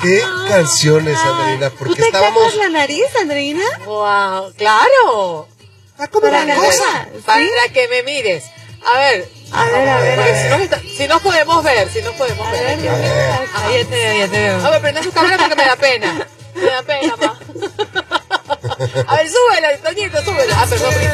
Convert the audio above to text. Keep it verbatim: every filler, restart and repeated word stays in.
¿Qué canciones, Andreina? Porque ¿Tú te estábamos... tapas la nariz, Andreina? Wow, claro. Ah, como Para una la cosa. cosa. Para ¿Sí? que me mires. A ver. A ver, a ver, a Porque ver. si nos, está- si nos podemos ver, si nos podemos A ver. ver, aquí. a ver. Ah, ya te veo, ya te veo. A ver, prende su cámara porque me da pena. Me da pena, ma. A ver, súbela, Toñito, súbela. Ah, perdón,